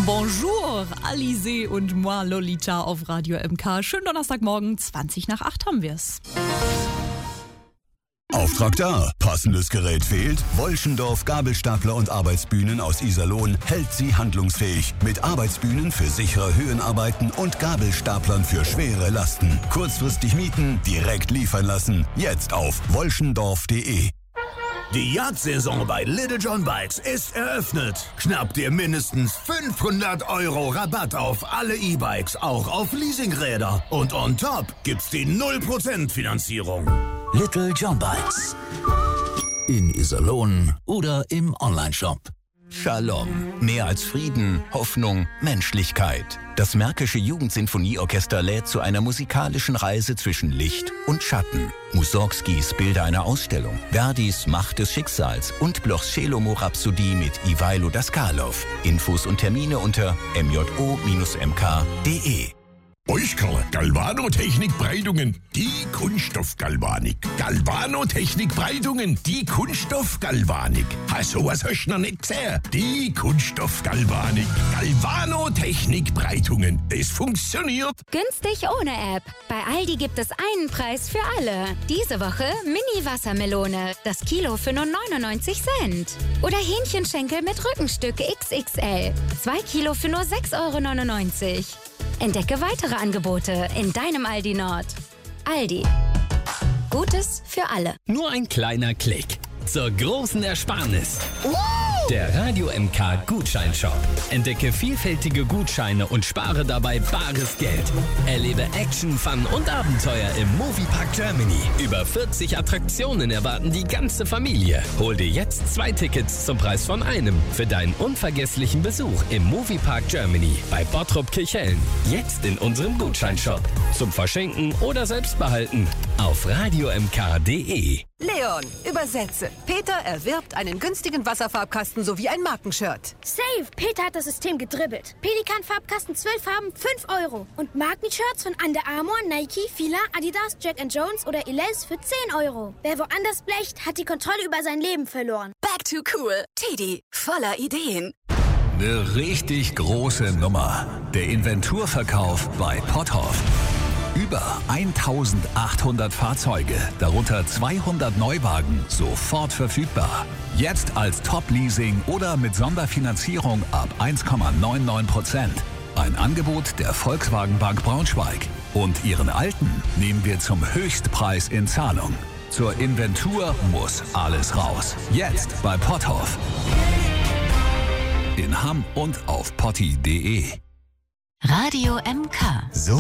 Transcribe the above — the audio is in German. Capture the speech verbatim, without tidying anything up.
Bonjour, Alizé und moi Lolita auf Radio M K. Schönen Donnerstagmorgen, zwanzig nach acht haben wir's. Auftrag da. Passendes Gerät fehlt? Wolschendorf Gabelstapler und Arbeitsbühnen aus Iserlohn hält Sie handlungsfähig. Mit Arbeitsbühnen für sichere Höhenarbeiten und Gabelstaplern für schwere Lasten. Kurzfristig mieten, direkt liefern lassen. Jetzt auf wolschendorf punkt de. Die Jagdsaison bei Little John Bikes ist eröffnet. Schnapp dir mindestens fünfhundert Euro Rabatt auf alle E-Bikes, auch auf Leasingräder. Und on top gibt's die null Prozent Finanzierung. Little John Bikes. In Iserlohn oder im Onlineshop. Shalom. Mehr als Frieden, Hoffnung, Menschlichkeit. Das Märkische Jugendsinfonieorchester lädt zu einer musikalischen Reise zwischen Licht und Schatten. Mussorgskis Bilder einer Ausstellung, Verdis Macht des Schicksals und Blochs Celomo-Rhapsodie mit Ivailo Daskalov. Infos und Termine unter m j o Bindestrich m k punkt de. Euchkerle, Galvanotechnik-Breitungen, die Kunststoff-Galvanik. Galvanotechnik-Breitungen, die Kunststoff-Galvanik. Hast du was hast du noch nicht gesehen? Die Kunststoff-Galvanik. Galvanotechnik-Breitungen. Das funktioniert. Günstig ohne App. Bei Aldi gibt es einen Preis für alle. Diese Woche Mini-Wassermelone. Das Kilo für nur neunundneunzig Cent. Oder Hähnchenschenkel mit Rückenstück X X L. Zwei Kilo für nur sechs Euro neunundneunzig. Entdecke weitere Angebote in deinem Aldi Nord. Aldi. Gutes für alle. Nur ein kleiner Klick zur großen Ersparnis. Der Radio M K Gutscheinshop. Entdecke vielfältige Gutscheine und spare dabei bares Geld. Erlebe Action, Fun und Abenteuer im Moviepark Germany. Über vierzig Attraktionen erwarten die ganze Familie. Hol dir jetzt zwei Tickets zum Preis von einem für deinen unvergesslichen Besuch im Moviepark Germany bei Bottrop Kirchhellen. Jetzt in unserem Gutscheinshop. Zum Verschenken oder selbst behalten auf radio m k punkt de. Leon, übersetze. Peter erwirbt einen günstigen Wasserfarbkasten sowie ein Markenshirt. Safe! Peter hat das System gedribbelt. Pelikan-Farbkasten, zwölf Farben, fünf Euro. Und Markenshirts von Under Armour, Nike, Fila, Adidas, Jack and Jones oder Elize für zehn Euro. Wer woanders blecht, hat die Kontrolle über sein Leben verloren. Back to cool. Teddy, voller Ideen. Eine richtig große Nummer. Der Inventurverkauf bei Potthoff. Über eintausendachthundert Fahrzeuge, darunter zweihundert Neuwagen, sofort verfügbar. Jetzt als Top-Leasing oder mit Sonderfinanzierung ab eins Komma neunundneunzig Prozent. Ein Angebot der Volkswagen Bank Braunschweig. Und Ihren alten nehmen wir zum Höchstpreis in Zahlung. Zur Inventur muss alles raus. Jetzt bei Potthoff. In Hamm und auf potti punkt de. Radio M K. So